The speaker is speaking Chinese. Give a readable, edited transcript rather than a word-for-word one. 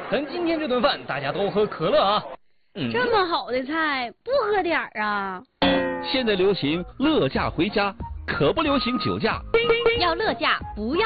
咱今天这顿饭大家都喝可乐啊。 这么好的菜，不喝点儿啊？ 现在流行乐驾回家，可不流行酒驾。 要乐驾不要